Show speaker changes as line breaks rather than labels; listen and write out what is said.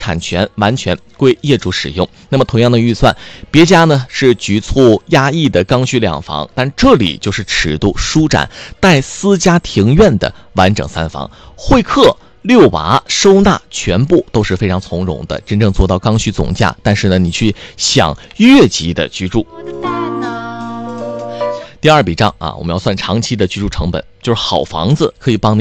产权完全归业主使用。那么同样的预算，别家呢是局促压抑的刚需两房，但这里就是尺度舒展带私家庭院的完整三房，会客遛娃收纳全部都是非常从容的，真正做到刚需总价，但是呢你去享越级的居住。第二笔账啊，我们要算长期的居住成本，就是好房子可以帮你